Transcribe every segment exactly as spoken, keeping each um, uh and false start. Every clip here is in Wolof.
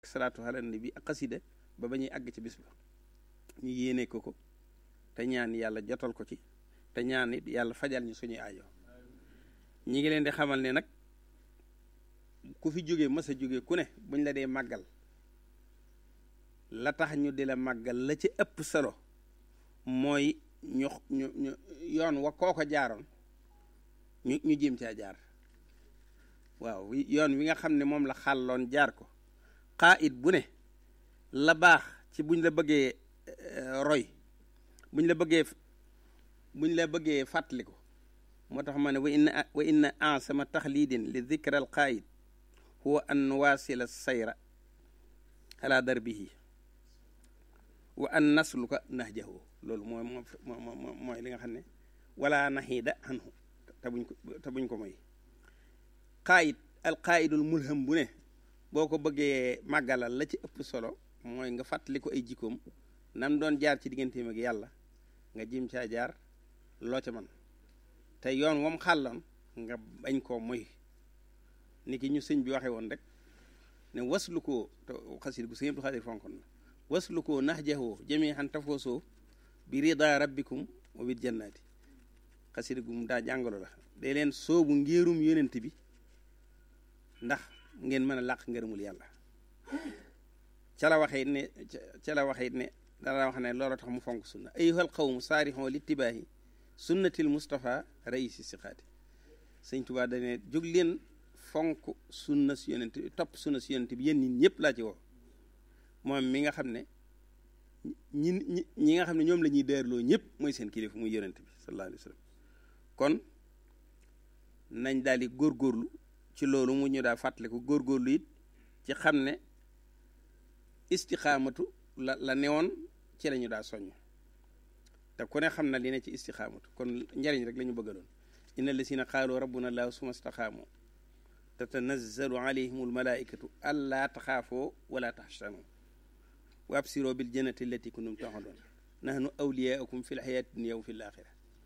salaatu ala nabi ak xasida ba ba ñuy àgg ci bis ba ñu yéene ko ko te ñaan yàlla jotal ko ci te ñaan it yàlla fajal ñu suñuy aajo ñi ngi leen di xamal ne nag ku fi jóge mës a jóge ku ne buñ la dee màggal la tax ñu di la màggal la ci ëpp solo mooy ñu ñu ñu yoon wa kooko jaaroon ñu ñu jéem caa jaar waaw yoon wi nga xam ne moom la xàlloon jaar ko xaa it bu ne la baax ci buñ la bëggee roy buñ la bëggee buñ la bëggee fàttaliku moo tax ma ne wa inna wa inna ansama taxlidin li dikra al qaid huwa an nuwaasila sayra ala darbihi wa an nasluka nahjahu loolu mooy moo mooy li nga xam ne wala naxiida anhu te buñ ko te buñ ko moy qaid al qaidul mulham bu ne boo ko bëggee màggalal la ci ëpp solo mooy nga fàttali ko ay jikkoom nam doon jaar ci digganteem ak yàlla nga jim caa jaar loo ca man te yoon wam xàlloon nga bañ koo moy ni ki ñu sëñ bi waxee woon rek ne waslu koo te xasid gu sëñ Abdou Xaadir fonkon na waslu koo nahjahu jami'an tafoosoo bi rida rabbikum wa bil jannaati xasid gu mu daa jàngalo la day leen soobu ngéerum yonent bi ndax ngeen mën a làq ngërëmul yàlla ca la waxee ne ca la waxee ne dana wax ne loolu tax mu fonk sunna ayyuhal qawmu saarixoo littibaahi sunnatil Mustafa raisi siqaati sëñ Tuubaa dane jóg leen fonk sunna si yonent bi topp sunna si yonent bi yéen nit ñëpp laa ci woo moom mi nga xam ne ñi ñi ñi nga xam ne ñoom la ñuy deerloo ñëpp mooy seen kilifa muy yonent bi sallallahu alayhi wa sallam kon nañ daal di góorgóorlu ci loolu mu ñu daa fàttaliku góorgóorlu it ci xam ne istixaamatu la la newoon ci la ñu daa soññ te ku ne xam na li ne ci istixaamatu kon njariñ rek la ñu bëggaloon inna lasina qaalu rabbuna allahu suma staxaamu tatanazzalu alayhim almalaikatu allaa taxaafoo wala taxsanu wa absiroo bil jannati allati kuntum tu'adun nahnu awliyaukum fi lxayaati dunya wa fi laaxira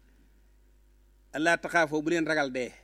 allaa taxaafoo bu leen ragal dee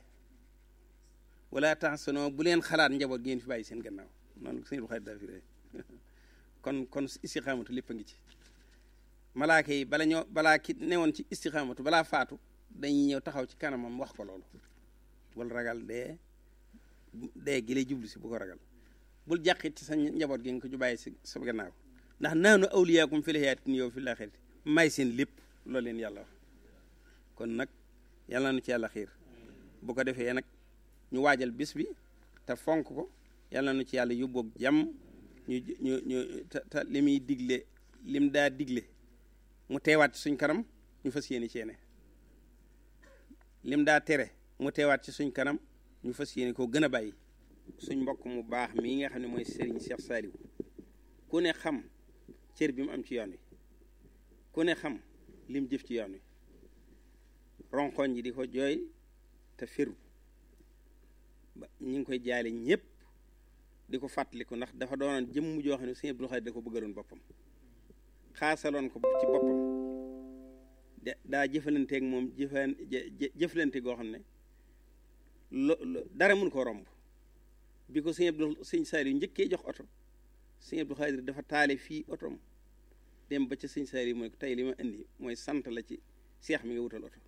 wala taxsanoo bu leen xalaat njaboot ngeen fi bàyyi seen gannaaw noonu sëñ bu xarit daa fi ree kon kon istixaamatu lépp a ngi ci malaaka yi bala ñoo balaa ki newoon ci istixaamatu balaa faatu dañuy ñëw taxaw ci kanamam wax ko loolu bul ragal dee dee gi lay jublu si bu ko ragal bul jàqit ci sa njaboot gi nga ko ju bàyyi si sa gannaaw ndax naanu awliyaakum fil hayaati dunya wa fil aaxirati may seen lépp loolu leen yàlla wax kon nag yàlla na nu ci yàlla xiir bu ko defee nag ñu waajal bis bi te fonk ko yàlla nu ci yàlla yóbboog jàmm ñu ñu ñu te te li muy digle lim daa digle mu teewaat ci suñ kanam ñu fas yéene ceene lim daa tere mu teewaat ci suñ kanam ñu fas yéene koo gën a bàyyi suñ mbokk mu baax mii nga xam ne mooy Serigne Cheikh Saliou ku ne xam cër bi mu am ci yoon wi ku ne xam lim jëf ci yoon wi ronkoñ ji di ko jooy te firu ba ñu ngi koy jaale ñëpp di ko fàttaliku ndax dafa doonoon jëmm joo xam ne sëñ Abdou Khadre da ko bëggaloon boppam xaasaloon ko ci boppam de daa jëfalanteeg moom jëfan jëflante goo xam ne lo dara mun ko romb bi ko sëñ Abdou sëñ Saliou njëkkee jox oto sëñ Abdou Khadre dafa taale fii otom dem ba ca sëñ Saliou mooy ko tey li ma indi mooy sant la ci seex mi nga wutal oto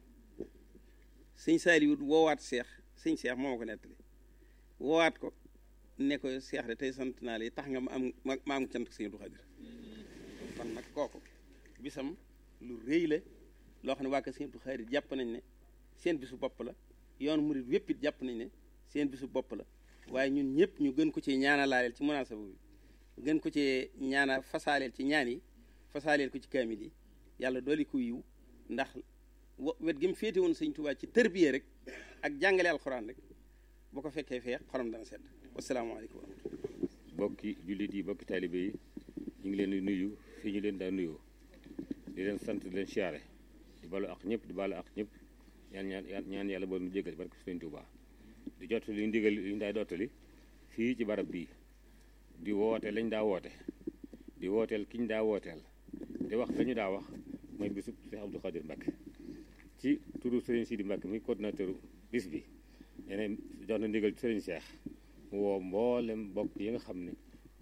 sëñ Saliou woowaat seex sëñ seex moo ma ko nettali woowaat ko ne ko seex de tey sant naa la tax nga ma am ma ma am cant sëñ Abdou Khadre kon nag kooku bisam lu rëy la loo xam ne waa kër sëñ Abdou Khadre jàpp nañ ne seen bisu bopp la yoon murid wépp it jàpp nañ ne seen bisu bopp la waaye ñun ñëpp ñu gën ko ci ñaanalaaleel ci munaasaba bi gën ko ci ñaana fasaaleel ci ñaan yi fasaaleel ko ci kaamil yi yàlla dooli ko yiw ndax wet gi mu féete woon sëñ Tuubaa ci tërbiye rek ak jàngale alxuraan rek boo ko fekkee fee xolam dana sedd wasalaamaaleykum wa rahmatulah. bokki jullit yi bokki taalibe yi ñu ngi leen di nuyu fii ñu leen daa nuyoo di leen sant di leen siyaare di balu ak ñëpp di balu ak ñëpp ñaan ñaan ñaan yàlla bool mu jégal barke sëñ Tuubaa di jot li ndigal li ñu daay dottali fii ci barab bii di woote lañ daa woote di wooteel ki ñu daa wooteel di wax lañu daa wax mooy bisub Cheikh Abdou Khadre Mbacké ci turu Serigne Sidi Mbacké mi coordinateur bis bi yeneen jox na ndigal Serigne Cheikh mu woo mboolem mbokk yi nga xam ne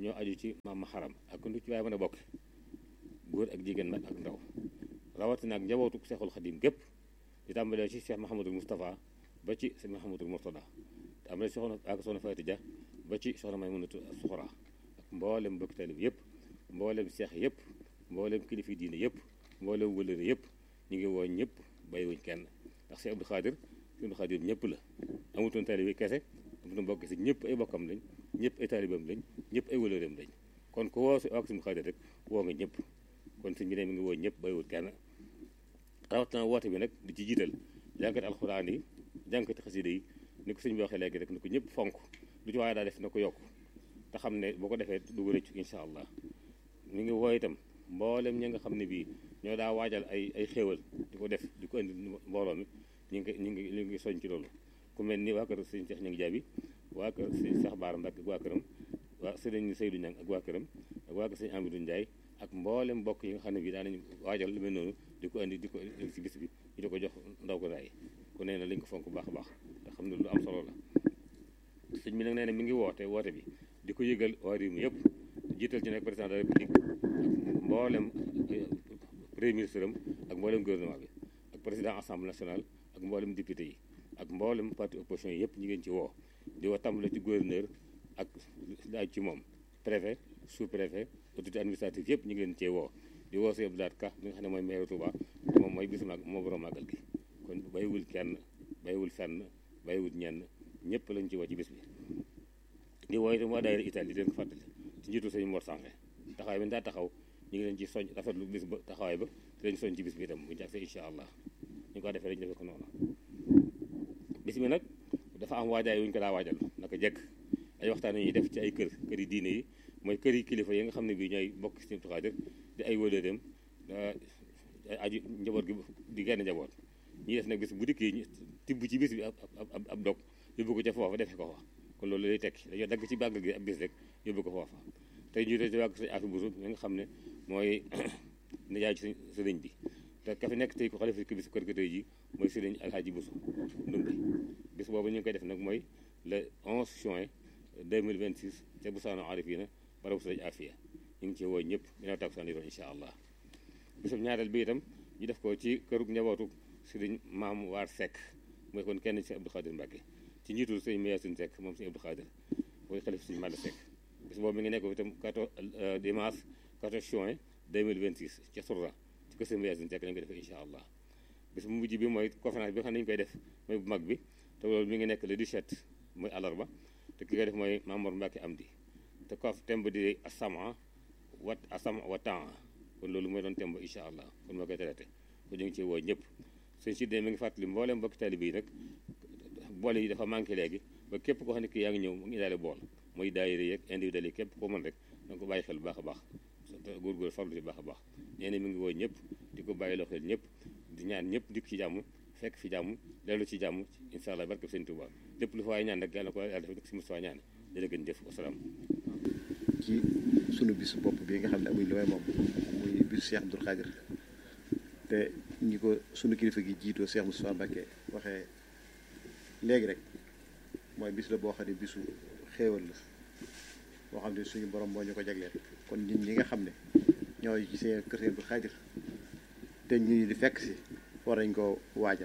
ñoo aju ci maam ma xaram ak ku ci waaye mën a bokk góor ak jigéen nag ak ndaw rawatina ak njabootu Seexul Xadim gépp di tàmbalee ci Cheikh Mahamadul Moustapha ba ci Cheikh Mahamadul Mourtada tàmbalee ci soxna ak soxna Faati Ja ba ci soxna Maymunatu Suxra ak mboolem bokk talib yëpp mboolem seex yëpp mboolem kilifi diine yëpp mboolem wëlëre yëpp ñu ngi woo ñëpp bàyyiwuñ kenn ndax Cheikh Abdou Khadir Cheikh Abdou Khadir ñëpp la amutoon talib kese amutoon bokk si ñëpp ay bokkam lañ ñëpp ay talibam lañ ñëpp ay wëlëreem lañ kon ko woo si ak Cheikh Abdou Khadir rek woo nga ñëpp kon sëñ bi ne mi ngi woo ñëpp bàyyiwul kenn rawatina woote bi nag di ci jiital jànkati alxuraan yi jànkati xasida yi ni ko sëñ bi waxee léegi rek ni ko ñëpp fonk lu ci waaye daa def na ko yokk te xam ne boo ko defee du rëccu incha allah mi ngi woo itam mboolem ñi nga xam ne bii ñoo daa waajal ay ay xéewal di ko def di ko indi mbooloo mi ñu ngi ñu ngi ñu ngi soñ ci loolu ku mel ni waa kër sëñ Cheikh Ñang Jaabi waa kër sëñ Cheikh Baara Mbacke ak waa këram waa sëriñ Seydou Ñang ak waa këram ak waa kër sëñ Amidou Ndiaye ak mboolem mbokk yi nga xam ne bii daanañu waajal lu mel noonu di ko indi di ko indi ci bis bi ñu di ko jox ndaw ko daay ku nee na lañ ko fonk bu baax a baax te xam ne lu am solo la sëñ bi nag nee na mi ngi woote woote bi di ko yëgal waa réew mi yëpp jiital ci nag président de la république ak mboolem premier ministre am ak mboolem gouvernement bi ak président assemblée nationale ak mboolem député yi ak mboolem parti opposition yi yëpp ñu ngeen ci woo di woo tàmbale ci gouverneur ak daaj ci moom préfet sous préfet autorité administrative yëpp ñu ngi leen cee woo di woo si Abdoulaye Ka mi nga xam ne mooy maire Touba moom mooy bisu mag moo borom màggal gi kon bàyyiwul kenn bàyyiwul fenn bàyyiwul ñenn ñëpp lañ ci woo ci bis bi di woo itam waa daayira Italie di leen ko fàttali ci njiitu sëñ Mor Sange taxawaay bi daa taxaw ñu ngi leen ci soñ rafetlu bis ba taxawaay ba te leen soñ ci bis bi itam bu ñu agsee incha allah ñu ko defee dañu defee ko noonu bis bi nag dafa am waajaay wu ñu ko daa waajal naka jekk ay waxtaan yi ñuy def ci ay kër kër yi diine yi mooy kër yi kilifa yi nga xam ne bii ñooy bokk ci Sëñ Abdou Khadir di ay wëlëreem aju njaboot gi di genn njaboot ñuy def nag bis bu dikkee ñu tibb ci bis bi ab ab ab dog yóbbu ko ca foofa defee ko fa kon loolu lay tekki dañoo dagg ci bàggal gi ab bis rek yóbbu ko foofa tey ñu ci wàgg sëñ Afi Busu mi nga xam ne mooy nijaay ci sëriñ bi te ka fi nekk tey ko xalifa ki bisu kër ga tey ji mooy sëriñ Alhaaji Busu Ndumbe bis boobu ñu ngi koy def nag mooy le onze juin deux mille vingt-six ca Busaano Arifina barabu sëriñ Afia ñu ngi ci woo ñëpp ginnaaw takkusaan yi doon incha allah bisub ñaareel bi itam ñu def ko ci kërug njabootu sëriñ Maam Waar Seck mooy kon kenn ci Abdou Khadir Mbacke ci njiitul sëriñ Mayasin Seck moom sëriñ Abdou Khadir mooy xalifa sëriñ Malla Seck bis boobu mi ngi nekk itam quatorze dimanche quatorze juin deux mille vingt-six ca Sourda ci kër sëriñ Mayasin Seck lañ ko defee incha allah bis bu mujj bi mooy conférence bi nga xam ne ñu koy def mooy bu mag bi te loolu mi ngi nekk le dix-sept mooy àllarba te ki koy def mooy Mamour Mbacke Amdi te kof temb di asama wat asama wa temps kon loolu mooy doon temb incha allah kon moo koy traité kon ñu ngi ci woo ñëpp sëñ si mi ngi fàttali mboolem mbokki taalibe yi nag bool yi dafa manqué léegi ba képp koo xam ne kii yaa ngi ñëw mu ngi daale bool mooy daayira yeeg individuel yi képp koo mën rek danga ko bàyyi xel bu baax a baax góorgóor farlu ci baax a baax nee na mi ngi woo ñëpp di ko bàyyi loo xel ñëpp di ñaan ñëpp dikk ci jàmm fekk fi jàmm dellu ci jàmm incha allah barke sëñ Tuubaa lépp lu fa waay ñaan rek yàlla ko yàlla def si Mustafa ñaan jërë ngeen jëf wasalaam ci sunu bis bopp bi nga xam ne amuñ lu may moom muy bisu Cheikh Abdou Khadir te ñi ko sunu kilifa gi jiitoo Cheikh Moustapha Mbacké waxee léegi rek mooy bis la boo xam ne bisu xéewal la boo xam ne suñu borom moo ñu ko jagleel kon nit ñi nga xam ne ñooy ci seen kër Cheikh Abdou Khadir te ñu di fekk si war nañ ko waajal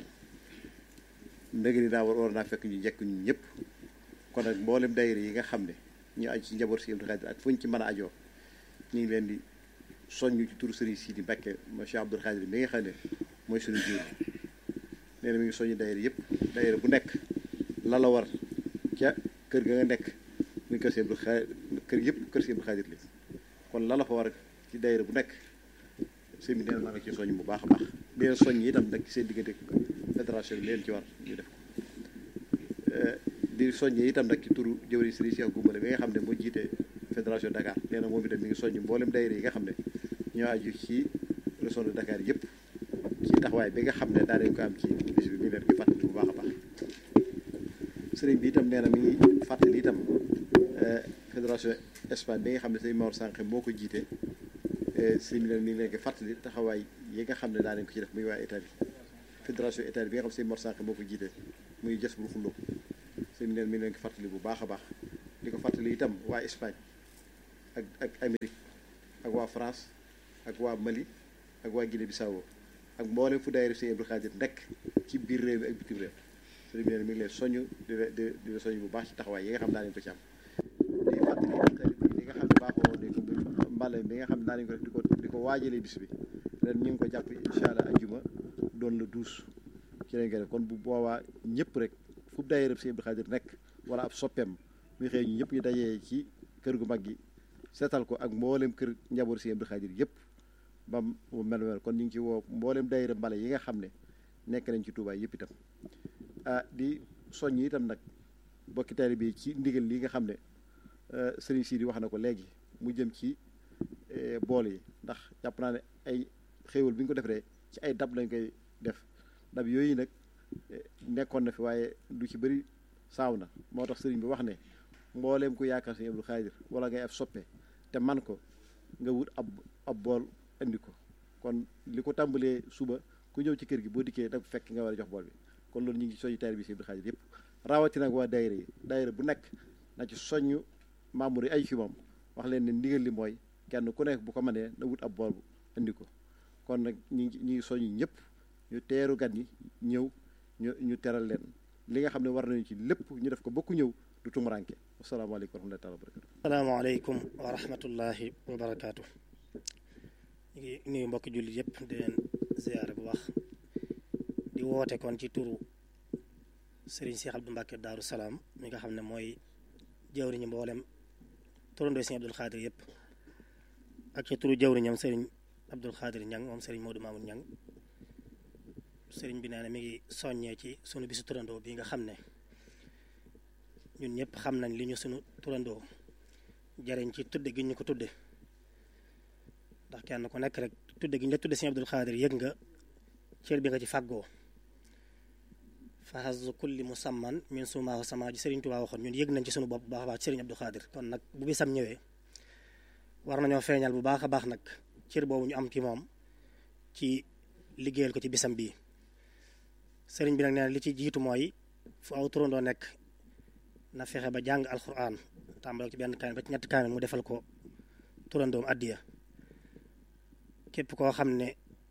ndëgg ni daa war war naa fekk ñu jekk ñu ñëpp kon nag mboolem daayira yi nga xam ne ñu aju ci njaboot Cheikh Abdou Khadir ak fu ñu ci mën a ajoo ñu ngi leen di soññu ci turu Serigne Sidi Mbacké mooy Cheikh Abdou Khadir mi nga xam ne mooy suñu jiw nee na mi ngi soññu daayira yëpp daayira bu nekk la la war ca kër ga nga nekk muy kër Cheikh Abdou Khadir kër yëpp kër Cheikh Abdou Khadir li kon la la fa war ci daayira bu nekk sëñ bi nee na maa ngi ci soññ bu baax a baax di leen soññ itam nag ci seen diggante fédération bi leen ci war ñu def ko di soññee itam nag ci turu jëwriñ Serigne Cheikh Goumbale bi nga xam ne moo jiite fédération Dakar nee na moom itam mi ngi soññ mboolem daayira yi nga xam ne ñoo aju ci région de Dakar yëpp ci taxawaay bi nga xam ne daa dañ ko am ci bis bi mi ngi leen di fàttali bu baax a baax sëriñ bi itam nee na mi ngi fàttali itam fédération Espagne bi nga xam ne sëriñ Mor Sànq moo ko jiite sëriñ bi nag mi ngi leen di fàttali taxawaay yi nga xam ne daa dañ ko ci def muy waa Italie fédération Italie bi nga xam ne sëriñ Mor Sànq moo ko jiite muy jës bul xullu sëriñ bi neen mi ngi leen di fàttali bu baax a baax di ko fàttali itam waa Espagne ak ak Amérique ak waa France ak waa Mali ak waa Guinée Bissau ak mboolem fu daayira Sëriñ Abdou Khadir nekk ci biir réew mi ak bitim réew sëriñ bi mi ngi leen soññ di di di la soññ bu baax ci taxawaay yi nga xam daa nañ ko ci am di fàttali li nga xam ne baaxoo ne ko mbale bi nga xam ne daa nañ ko def di ko di ko waajalee bis bi ren ñu ngi ko jàpp incha allah ajjuma doon la douze ci lañ koy def kon bu boobaa ñëpp rek fu daayira Sëriñ Abdou Khadir nekk wala ab soppeem muy xëy ñu ñëpp ñu dajee ci kër gu mag gi seetal ko ak mboolem kër njaboot Sëriñ Abdou Khadir yëpp ba mu mel mel kon ñu ngi ci woo mboolem daayira mbale yi nga xam ne nekk nañ ci Touba yëpp itam ah di soññ itam nag bokki taalibe bi ci ndigal li nga xam ne sëriñ Sidi wax na ko léegi mu jëm ci bool yi ndax jàpp naa ne ay xéewal bi ñu ko defee ci ay dab lañ koy def dab yooyu nag nekkoon na fi waaye du ci bëri saaw na moo tax sëriñ bi wax ne mbooleem ku yaakaar Sëriñ Abdou Khadir wala ngay ab soppe te man ko nga wut ab ab bool indi ko kon li ko tàmbalee suba ku ñëw ci kër gi boo dikkee da fekk nga war a jox bool bi kon loolu ñu ngi ci soññu taalibe bi Sëriñ Abdou Khadir yëpp raawati nag waa daayira yi daayira bu nekk na ci soññu membre yi ay fi moom wax leen ne ndigal li mooy kenn ku nekk bu ko mënee na wut ab bool bu indi ko kon nag ñu ngi ñu ngi soññu ñëpp ñu teeru gan yi ñëw ñu ñu teral leen li nga xam ne war nañu ci lépp ñu def ko bokku ñëw du tumuranke asalaamaaleykum wa rahmatullahi wa barakatu asalaamaaleykum wa rahmatullahi wa barakaatu ñu ngi nuyu mbokki jullit yëpp di leen ziyaare bu baax di woote kon ci turu Serigne Cheikh Abdou Mbacké Daaru Salaam mi nga xam ne mooy jawriñu mboolem turandoo Serigne Abdou Khadir yëpp ak ci turu jawriñam Serigne Abdou Khadir Ñang moom Serigne Modou Mamoun Ñang Serigne bi nee na mi ngi soññee ci sunu bisu turandoo bi nga xam ne ñun ñëpp xam nañ li ñu sunu turandoo jariñ ci tudde gi ñu ko tudde ndax kenn ku nekk rek tudde gi ñu la tudde Serigne Abdou Khadir yëg nga cër bi nga ci fàggoo fahazu kulli musamman min sumaahu sama ji Serigne Touba waxoon ñun yëg nañ ci sunu bopp bu baax a baax ci Serigne Abdou Khadir kon nag bu bisam ñëwee war nañoo feeñal bu baax a baax nag cër boobu ñu am ci moom ci liggéeyal ko ci bisam bii sëriñ bi nag nee na li ci jiitu mooy fu aw turandoo nekk na fexe ba jàng alquran tàmbale ci benn kaamil ba ci ñetti kaamil mu defal ko turandoom addiya képp koo xam ne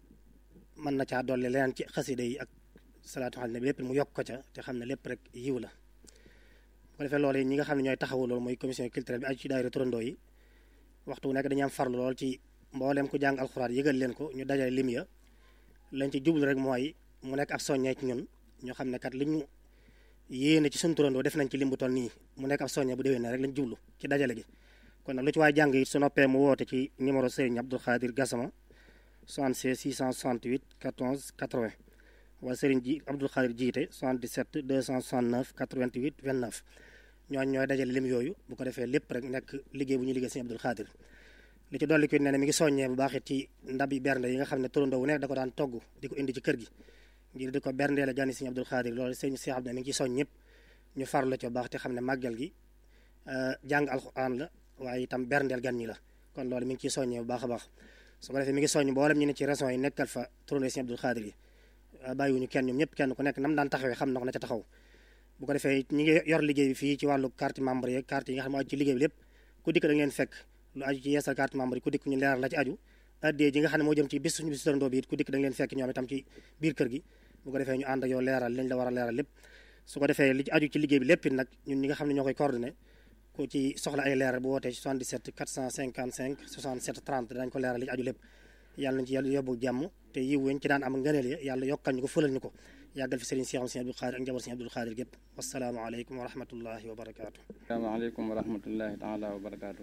mën na caa dolli leneen ci xasida yi ak salaatu ala nabi lépp mu yokk ko ca te xam ne lépp rek yiw la bu ko defee loolu ñi nga xam ne ñooy taxawu loolu mooy commission culturelle bi aju ci daayira turandoo yi waxtu wu nekk dañuy am farlu lool ci mbooleem ku jàng alxuraan yëgal leen ko ñu dajale lim ya lañ ci jublu rek mooy mu nekk ab soññee ci ñun ñoo xam ne kat li ñu yéene ci suñu turandoo def nañ ci lim bu toll nii mu nekk ab soññee bu déwee ne rek lañ jublu ci dajale gi kon nag lu ci waay jàng it su noppee mu woote ci numéro Serigne Abdou Khadir Gassama soixante-seize six cent soixante-huit quatorze quatre-vingts wala Serigne ji Abdou Khadir jiite soixante-dix-sept deux cent soixante-neuf quatre-vingt-huit vingt-neuf ñooñu ñooy dajale lim yooyu bu ko defee lépp rek nekk liggéey bu ñu liggéey Serigne Abdou Khadir li ci dolli ko ne ne mi ngi soññee bu baax it ci ndab yi bernde yi nga xam ne turandoo wu nekk da ko daan togg di ko indi ci kër gi ngir di ko berndee la gani Serigne Abdou Khadir loolu Serigne Cheikh Abdou mi ngi ci soññ ñëpp ñu farlu la ci bu baax te xam ne màggal gi jàng alxuraan la waaye itam berndeel gan ñi la kon loolu mi ngi ciy soññee bu baax a baax su ko defee mi ngi soññ mboolem ñu ne ci régions yi nekkal fa turandoo Serigne Abdou Khadir yi bàyyiwuñu kenn ñoom ñëpp kenn ku nekk nam daan taxawee xam na ko na ca taxaw bu ko defee ñi ngi yor liggéey bi fii ci wàllu carte membre yi carte yi nga xam ne aju ci liggéey bi lépp ku dikk da ngeen fekk lu aju ci yeesal carte membre yi ku dikk ñu leeral la ci aju addee ji nga xam ne moo jëm ci bis suñu bis turandoo bi it ku dikk da ngeen fekk ñoom itam ci biir kër gi bu ko defee ñu ànd ak yow leeral liñ la war a leeral lépp su ko defee li ci aju ci liggéey bi lépp it nag ñun ñi nga xam ne ñoo koy coordonné ku ci soxla ay leeral bu wootee ci soixante-dix-sept quatre cent cinquante-cinq soixante-sept trente dañ ko leeral li ci aju lépp yàlla nañ ci yàlla yóbbu jàmm te yiw weñ ci daan am ngëneel ya yàlla yokkal ñu ko fëlal ñu ko yàggal fi Serigne Cheikh Serigne Abdou Khadir ak njaboot Serigne Abdou Khadir gépp wassalaamu aleykum wa rahmatullahi wa barakaatu asalaamaaleykum wa rahmatullahi taala wa barakaatu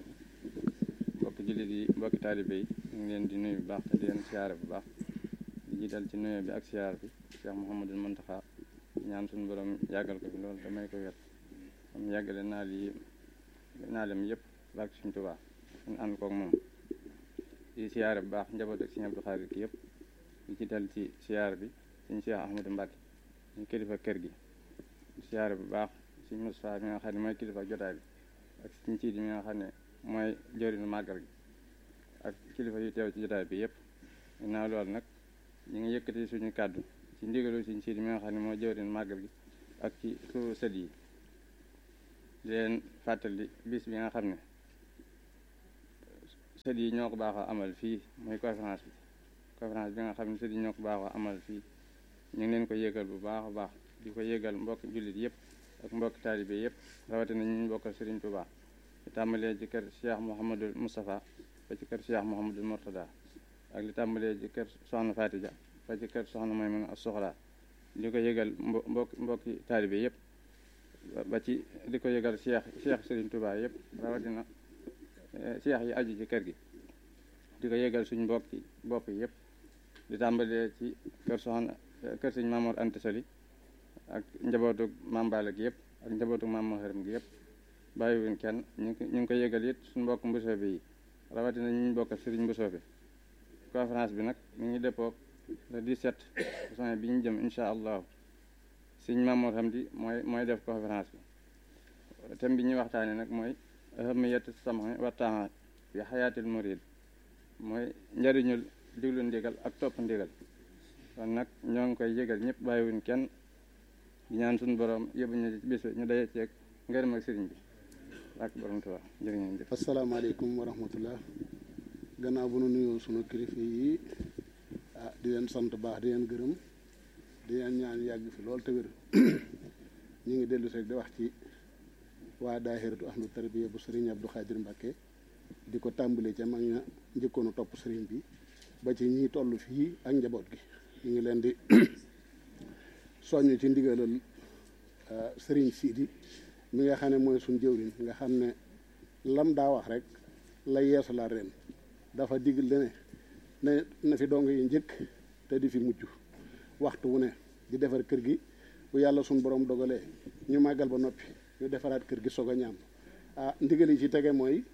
mbokki jullit yi mbokki taalibe yi ñu ngi leen di nuyu bu baax te di leen siyaare bu baax di jiital ci nuyu bi ak siyaar bi Cheikh Mouhamadul Mountakha ñaan suñu borom yàggal ko fi loolu damay ko wér am yàggale naa li naa lem yëpp barke suñu Tuubaa ñu ànd koog moom di siyaare bu baax njaboot ak Serigne Abdou Khadir ki yëpp di ci dal ci siyaar bi suñu Cheikh Ahmadou Mbacké ñu kilifa kër gi di siyaare bu baax suñu Moustapha mi nga xam ne mooy kilifa jotaay bi ak suñu Sidi mi nga xam ne mooy jëriñu màggal gi ak kilifa yu teew ci jotaay bi yëpp ginnaaw loolu nag ñu ngi yëkkati suñu kàddu ci ndigalu suñu Sidi mi nga xam ne mooy jëriñu màggal gi ak ci turu sët yi di leen fàttali bis bi nga xam ne sët yi ñoo ko baaxoo amal fii mooy conférence bi conférence bi nga xam ne sët yi ñoo ko baaxoo amal fii ñu ngi leen ko yëgal bu baax a baax di ko yëgal mbokki jullit yëpp ak mbokki taalibe yëpp rawatina ñu bokkal Serigne Touba li tàmbalee ci kër Cheikh Mouhamadul Moustapha ba ci kër Cheikh Mouhamadul Mourtada ak li tàmbalee ci kër Soxna Fatija ba ci kër Soxna Maymuna as Soxla di ko yëgal mbo mbokki mbokki taalibe yëpp ba ci di ko yëgal Cheikh Cheikh Serigne Touba yëpp rawatina Cheikh yi aju ci kër gi di ko yëgal suñ mbokki bopp yëpp di tàmbalee ci kër Soxna kër Sëñ Mamoor Anta Sali ak njabootu Maam Balla gi yëpp ak njabootu Maam Maharam gi yëpp bàyyiwuñ kenn ñu ngi ñu ngi ko yëgal it suñu mbokk mbusoobe yi rawatina ñu ñu bokk Serigne Mbusoobe conférence bi nag mi ngi dëppoo le dix-sept juin bi ñu jëm incha allahu Sëñ Mamoor Hamdi mooy mooy def conférence bi thème bi ñuy waxtaane nag mooy ahamiyatu sam'i wa taa'at fi xayaatil murid mooy njëriñul diglu ndigal ak topp ndigal kon nag ñoo ngi koy yëgal ñëpp bàyyiwuñ kenn di ñaan suñu borom yóbbu ñu ci bis ñu daje ceeg ngërëm ak sëriñ bi ak borom Tuubaa jërë ngeen jëf. asalaamaaleykum wa rahmatullah gannaaw bu nu nuyoo sunu kilifa yi ah di leen sant baax di leen gërëm di leen ñaan yàgg fi lool te wér ñu ngi dellu rek di wax ci waa daahiratu ahlu tarbiya bu sëriñ Abdou Khadir Mbacké di ko tàmbalee ca mag ña njëkkoonu topp sëriñ bi ba ci ñi toll fii ak njaboot gi ñu ngi leen di soññ ci ndigalal sëriñ Sidi mi nga xam ne mooy suñ jëwriñ nga xam ne lam daa wax rek la yeesu la ren dafa digal ne ne na fi dong yi njëkk te di fi mujj waxtu wu ne di defar kër gi bu yàlla suñ borom dogalee ñu màggal ba noppi ñu defaraat kër gi soog a ñaam ah ndigal yi ci tege mooy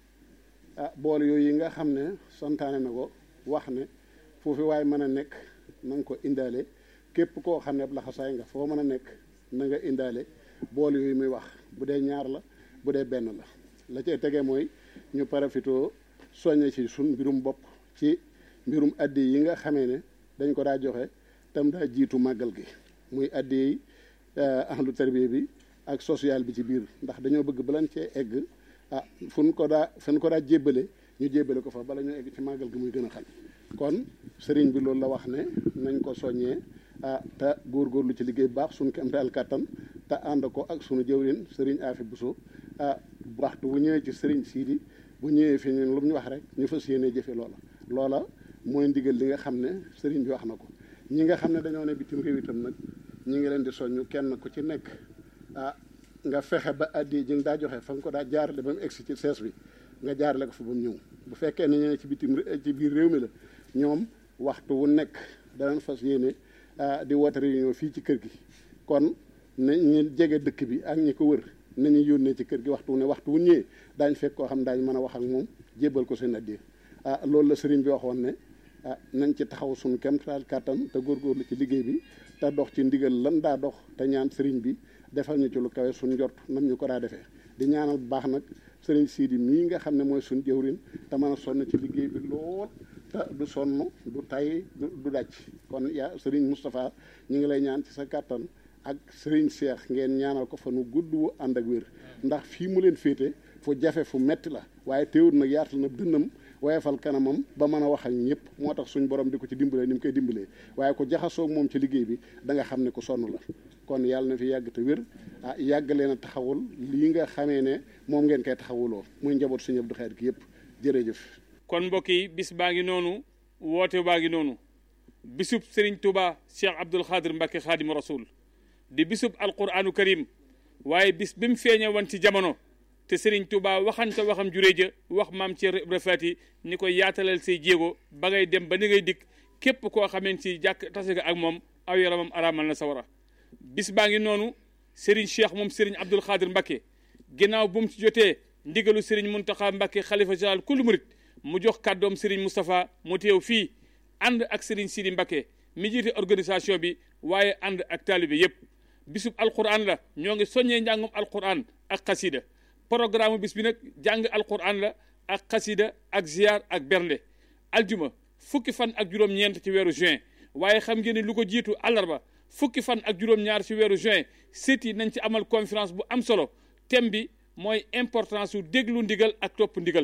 ah bool yooyu yi nga xam ne santaane na ko wax ne foofu waaye mën a nekk na nga ko indaale képp koo xam ne ab laxasaay nga foo mën a nekk na nga indaale bool yooyu muy wax bu dee ñaar la bu dee benn la la cay tege mooy ñu parafitoo soññe ci suñ mbirum bopp ci mbirum addi yi nga xamee ne dañ ko daa joxe tam daa jiitu màggal gi muy addi yi ahlu tarbiya bi ak social bi ci biir ndax dañoo bëgg balan cee egg ah fu ñu ko daa fu ñu ko daa jébbale ñu jébbale ko fa bala ñu egg ci màggal gi muy gën a xal kon sëriñ bi loolu la wax ne nañ ko soññee ah te góorgóorlu ci liggéey bu baax suñu kéem daal kàttan te ànd ko ak suñu jëwrin sëriñ Afi Buso ah waxtu bu ñëwee ci sëriñ Sidi bu ñëwee fi ñun lu mu ñu wax rek ñu fas yéene jëfe loola loola mooy ndigal li nga xam ne sëriñ bi wax na ko ñi nga xam ne dañoo ne bitim réew itam nag ñi ngi leen di soññu kenn ku ci nekk ah nga fexe ba addi ji nga daa joxe fa nga ko daa jaarale ba mu egsi ci sees bi nga jaarale ko fa ba mu ñëw bu fekkee ne ñene ci bitim ci biir réew mi la ñoom waxtu wu nekk danañ fas yéene di woote réunion fii ci kër gi kon na ñu jege dëkk bi ak ñi ko wër nañu yónnee ci kër gi waxtu wu ne waxtu wu ñëwee daañ fekk koo xam daañ mën a wax ak moom jébbal ko seen addi ah loolu la sëriñ bi waxoon ne ah nañ ci taxaw suñu kéemtalaay kàttan te góorgóorlu ci liggéey bi te dox ci ndigal lan daa dox te ñaan sëriñ bi defal ñu ci lu kawe suñ njort nam ñu ko daa defee di ñaanal bu baax nag sëriñ Sidi mii nga xam ne mooy suñ jëwrin te mën a sonn ci liggéey bi lool te du sonn du tay du daj kon yaa sëriñ Moustapha ñu ngi lay ñaan ci sa kàttan ak sëriñ Cheikh ngeen ñaanal ko fa nu gudd wu ànd ak wér ndax fii mu leen féete fu jafe fu metti la waaye teewul nag yaatal na dënnam wayefal kanamam ba mën a wax ak ñëpp moo tax suñ borom di ko ci dimbalee ni mu koy dimbalee waaye ko jaxasoo moom ci liggéey bi da nga xam ne ku sonn la kon yàlla na fi yàgg te wér ah yàgg leen a taxawul lii nga xamee ne moom ngeen koy taxawuloo muy njaboot Sëriñ Abdou Khadr gi yëpp jërëjëf. kon mbokk yi bis baa ngi noonu woote baa ngi noonu bisub Serigne Touba Cheikh Abdou Khadr Mbacké Khadimu Rasoul di bisub alquranu karim waaye bis bi mu feeñe woon ci jamono te Serigne Touba waxante waxam juree ja wax maam ci rafet ni ko yaatalal say jéego ba ngay dem ba ni ngay dikk képp koo xameen si jàkk tase nga ak moom aw yaramam araamal na sawara bis baa ngi noonu Serigne Cheikh moom Serigne Abdou Khadr Mbacké ginnaaw bu mu ci jotee ndigalu Serigne Mountakha Mbacké xalifa général kullu murit mu jox kàddoom Serigne Moustapha mu teew fii ànd ak Serigne Sidi Mbacké mi jiite organisation bi waaye ànd ak taalibe yépp bisub alquran la ñoo ngi soññee njàngum alquran ak xasida programme bis bi nag jàng alquran la ak xasida ak ziar ak bernde aljuma fukki fan ak juróom-ñeent ci weeru juin waaye xam ngeen ne lu ko jiitu àllarba fukki fan ak juróom-ñaar ci weeru juin sët yi nañ ci amal conférence bu am solo thème bi mooy importance su déglu ndigal ak topp ndigal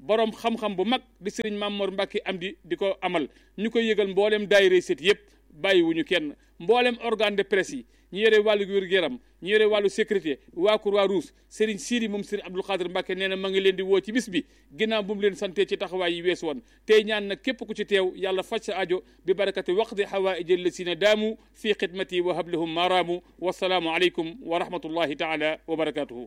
borom xam-xam bu mag di sëriñ Mamor Mbacke Amdi di ko amal ñu koy yëgal mboolem daayira set yëpp bàyyiwuñu kenn mboolem organe de presse yi ñu yore wàllu wér-gu-yaram ñu yore wàllu sécurité waa Croix-Rouge Serigne Sidi moom Serigne Abdou Khadre Mbacke nee na ma ngi leen di woo ci bis bi ginnaaw bu mu leen santee ci taxawaay yi weesu woon tey ñaan nag képp ku ci teew yàlla faj sa ajo bi barakati waqdi hawaïji lasina daamu fii xidmati wa hablahum maaraamu wasalaamu aleykum wa rahmatullahi taala wa barakatuhu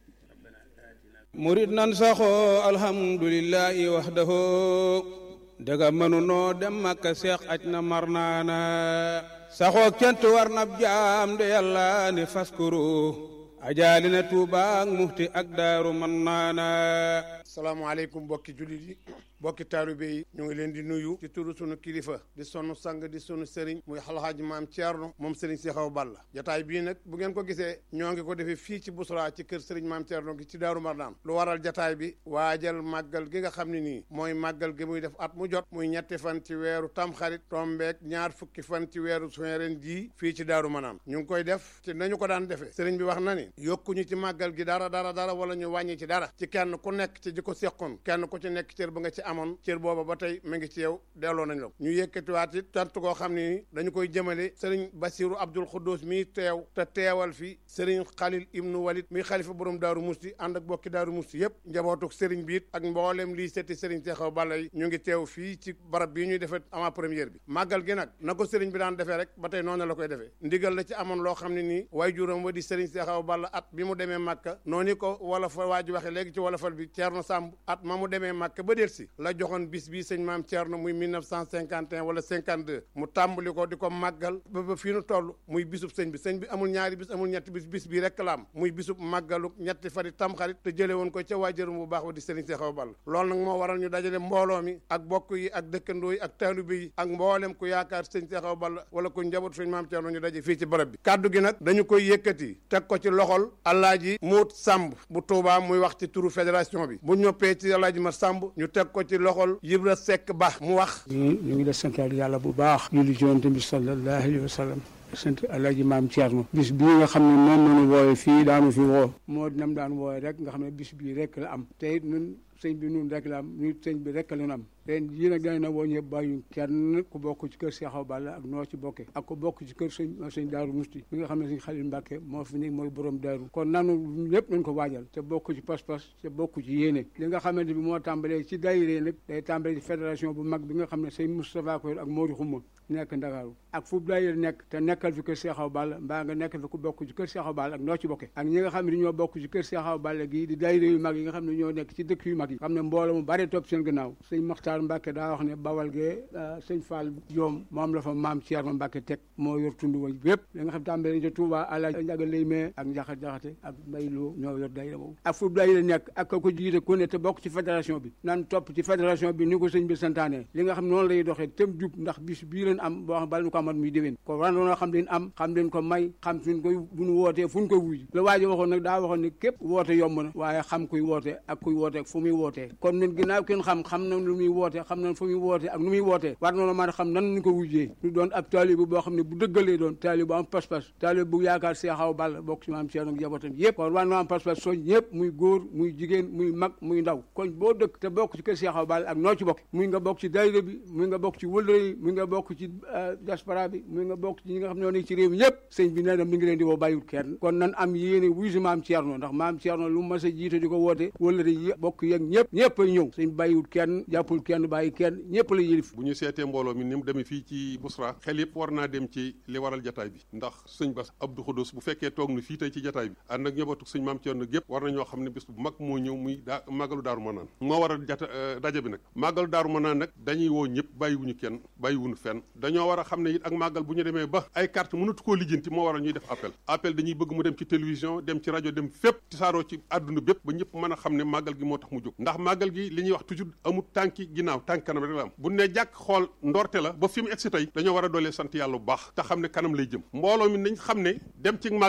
murid nan saxoo alhamdulillahi wahdahu daga mënu noo dem Makka seex aj na mar naana saxoo kent war na jaam de yàlla ne faskuru ajaali na Tuuba ak Muxti ak Daaru man naana salaamaaleykum mbokki jullit yi mbokki taalibe yi ñu ngi leen di nuyu ci turu sunu kilifa di sunu sang di sunu sëriñ muy alxaaji maam Thierno moom sëriñ Cheikh Awa Balla jataay bii nag bu ngeen ko gisee ñoo ngi ko defee fii ci Bousra ci kër sëriñ maam Thierno gi ci Daaru Marnaan lu waral jataay bi waajal màggal gi nga xam ne nii mooy màggal gi muy def at mu jot muy ñetti fan ci weeru tamxarit tombeek ñaar fukki fan ci weeru juin ren jii fii ci Daaru Marnaan ñu ngi koy def ci nañu ko daan defee sëriñ bi wax na ni yokkuñu ci màggal gi dara dara dara wala ñu wàññi ci dara ci kenn ku nekk ci di ko seqoon kenn ku ci nekk cër ba nga ci amoon cër booba ba tey mu ngi ci yow delloo nañ la ko ñu yëkkatiwaat it tant koo xam ne ni dañu koy jëmale sëriñ Basiru Abdul Xuddus mi teew te teewal fi sëriñ Xalil Ibnu Walid mi xalifa borom Daaru Musti ànd ak bokki Daaru Musti yëpp njabootuk sëriñ bi it ak mboolem lii setti sëriñ Cheikh Awa Balla yi ñu ngi teew fii ci barab bii ñuy defee avant première bi màggal gi nag na ko sëriñ bi daan defee rek ba tey noonu la koy defee ndigal la ci amoon loo xam ne nii way juróom wa di sëriñ Cheikh Awa Balla at bi mu demee Màkka noonu ko wala fa waa ji waxe léegi ci wolofal bi Ceerno Sàmb at ma mu demee Màkka ba del si la joxoon bis bi sëñ maam Thierno muy mille neuf cent cinquante et un wala cinquante-deux mu tàmbali ko di ko màggal ba ba fii nu toll muy bisub sëñ bi sëñ bi amul ñaari bis amul ñetti bis bis bii rek la am muy bisub màggalu ñetti fari tamxarit te jële woon ko ca waajuram bu baax wa di sëriñ Cheikh Awa Balla loolu nag moo waral ñu dajale mbooloo mi ak bokk yi ak dëkkandoo yi ak taalibe yi ak mboolem ku yaakaar sëñ Cheikh Awa Balla wala ku njaboot sëñ maam Thierno ñu daje fii ci barab bi kaddu gi nag dañu koy yëkkati teg ko ci loxol Alaaji Muut Samb bu Touba muy wax ci turu fédération bi bu ñoppee ci Alaaji Ma Samb ñu teg ko ci loxol Yibra Seck Ba mu wax ñu ngi la santal yàlla bu baax julli ci Yonent bi sallallahu alayhi wa sallam sant Alaaji Maam Thierno bis bii nga xam ne moom nañu wooye fii daanu fi woo moo dinam daan wooye rek nga xam ne bis bii rek la am te it ñun sëñ bi nun rek la am ñun sëñ bi rek la ñu am ren jii nag dañ na woo ñëpp bàyyi kenn ku bokk ci kër Cheikh Awa Balla ak noo ci bokke ak ku bokk ci kër sëñ sëñ Daaru Musti mi nga xam ne sëñ Xalil Mbàkke moo fi nekk mooy borom daaru kon nanu lépp nañ ko waajal te bokk ci pas-pas te bokk ci yéene li nga xamante bi moo tàmbalee ci daayira nag day tàmbalee ci fédération bu mag bi nga xam ne sëñ Moustapha Koy ak Mori Xuma nekk Ndakaaru ak fu daayira nekk te nekkal fi kër Cheikh Awa Balla mbaa nga nekk fi ku bokk ci kër Cheikh Awa Balla ak noo ci bokke ak ñi nga xam ne ñoo bokk ci kër Cheikh Awa Balla gii di daayira yu mag yi nga xam ne ñoo nekk ci dëkk yu mag yi xam ne mbooloo mu bari topp seen gannaaw sëñ Maxtaar Mbàkke daa wax ne Bawal gee sëñ Fall Joom moom la fa maam Thierno Mbacke teg moo yor tund wa yëpp li nga xam tàmbale ca Touba Alaaji Njaga lay mee ak njaxat jaxate ak mbay loo ñoo yor daayira boobu ak fu daayira nekk ak ko jiite ku ne te bokk ci fédération bi nan topp ci fédération bi ni ko sëñ bi santaane li nga xam noonu lay doxee tëm jub ndax bis bii leen am boo xam bala ñu ko amat muy déwén ko war noonu xam leen am xam leen ko may xam fuñ koy bu ñu wootee fu ñu koy wuy la waa ji waxoon nag daa waxoon ne képp woote yomb na waaye xam kuy woote ak kuy woote fu muy wootee kon ñun ginnaaw kenn xam xam nañ lu muy woote xam nañ fu muy woote ak nu muy wootee war noonu maa xam nan ñu ko wujjee ñu doon ab taalibe boo xam ne bu dëggalee doon taalibe bu am pas-pas taalibe bu yaakaar Cheikh Awa Balla bokk ci maam Thierno ak njabootam yëpp kon war noo am pas-pas soñ ñëpp muy góor muy jigéen muy mag muy ndaw kon boo dëkk te bokk ci kër Cheikh Awa Balla ak noo ci bokk muy nga bokk ci daayira bi muy nga bokk ci wëllëre yi muy nga bokk ci diaspora bi muy nga bokk ci ñi nga xam ne ñoo nekk ci réew mi ñëpp sëñ bi nee na mi ngi leen di woo bàyyiwul kenn kon nan am yéene wuy si maam Thierno ndax maam Thierno lu mas a jiite di ko woote wëllëre yi bokk yeeg ñëpp ñëpp ay ñëw sëñ bàyyiwul kenn jàppul kenn bàyyi kenn ñëpp la yëlif bu ñu seetee mbooloo mi ni mu demee fii ci Bousra xel yëpp war naa dem ci li waral jataay bi ndax sëñ Bass Abdou Khoudous bu fekkee toog na fii tey ci jataay bi ànd ak ñëbatu sëñ maam Thierno gépp war na ñoo xam ne bis bu mag moo ñëw muy daa màggalu Daaru Manaan moo waral jata daje bi nag màggalu Daaru Manaan nag dañuy woo ñëpp bàyyiwuñu kenn bàyyiwuñu fenn dañoo war a xam ne it ak màggal bu ñu demee ba ay carte mënatu koo lijjanti moo waral ñuy def appel appel dañuy bëgg mu dem ci télévision dem ci rajo dem fépp tisaaroo ci àdduna bépp ba ñëpp mën a xam ne màggal gi moo tax mu jóg ndax màggal gi li ñuy wax toujours amul tànki ginnaaw tànk kanam rek la am bu ne jàkk xool ndorte la ba fi mu egsi tey dañoo war a doolee sant yàlla bu baax te xam ne kanam lay jëm mbooloo mi nañ xam ne dem ci màggal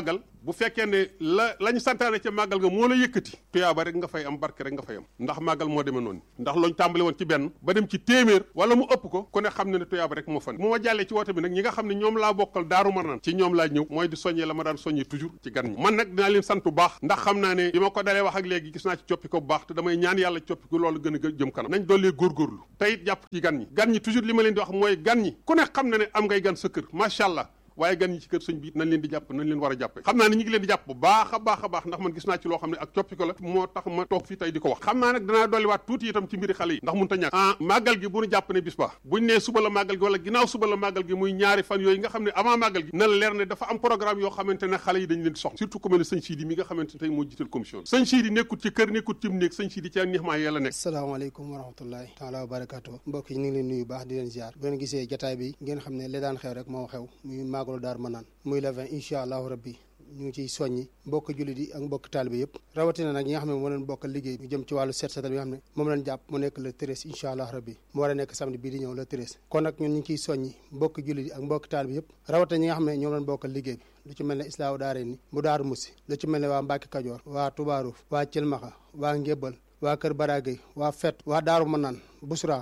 bu fekkee ne la lañ santaane ca màggal ga moo la yëkkati tuyaaba rek nga fay am barke rek nga fay am ndax màggal moo demee noonu ndax looñ tàmbali woon ci benn ba dem ci téeméer wala mu ëpp ko ku ne xam ne ne tuyaaba rek moo fa ne mu ma jàllee ci woote bi nag ñi nga xam ne ñoom laa bokkal Daaru Marnaan ci ñoom laa ñëw mooy di soññee la ma daan soññee toujours ci gan ñi man nag dinaa leen sant bu baax ndax xam naa ne bi ma ko dalee wax ak léegi gis naa ci coppi ko bu baax te damay ñaan yàlla coppi ko loolu gën a jëm kanam nañ doolee góorgóorlu te it jàpp ci gan ñi gan ñi toujours li ma leen di wax mooy gan ñi ku ne xam na ne am ngay gan sa kër macha allah waaye gan ñi ci kër sëñ bi nañ leen di jàpp nañ leen war a jàppe xam naa ne ñu ngi leen di jàpp bu baax a baax a baax ndax man gis naa ci loo xam ne ak coppi ko la moo tax ma toog fii tey di ko wax xam naa nag danaa dolliwaat tuuti itam ci mbiri xale yi ndax mun ta ñàkk ah màggal gi bu ñu jàpp ne bis ba buñ nee suba la màggal gi wala ginnaaw suba la màggal gi muy ñaari fan yooyu nga xam ne avant màggal gi na la leer ne dafa am programme yoo xamante ne xale yi dañ leen di soxla surtout ku mel ne sëñ Sidi mi nga xamante ne tey moo jiital commission sëñ Sidi nekkut ci kër nekkut ci mu néeg sëñ Sidi ci ak neex maa yàlla nekk asalaamaaleykum wa rahmatullahi taala wa barakatuh mbokk yi ñu ngi leen nuyu baax di leen ziar bu ngeen gisee jataay bi ngeen xam ne li daan xew rek moo xew muy màggalu Daaru Marnaan muy le vingt incha allahu rabbi ñu ngi ciy soññi mbokk jullit yi ak mbokk taalibe yëpp rawatina nag ñi nga xam ne moo leen bokkal liggéey ñu jëm ci wàllu set setal bi nga xam ne moom leen jàpp mu nekk le treize incha allah rabbi mu war a nekk samedi bii di ñëw le treize kon nag ñun ñu ngi ciy soññi mbokk jullit yi ak mbokk taalibe yëpp rawatina ñi nga xam ne ñoom leen bokkal liggéey bi lu ci mel ne islaahu daare ni bu daaru musi lu ci mel ne waa Mbàkke Kajoor waa Tubaaruuf waa Cilmaxa waa Ngébbal waa Kër Baragay waa Fet waa Daaru Manaan Busra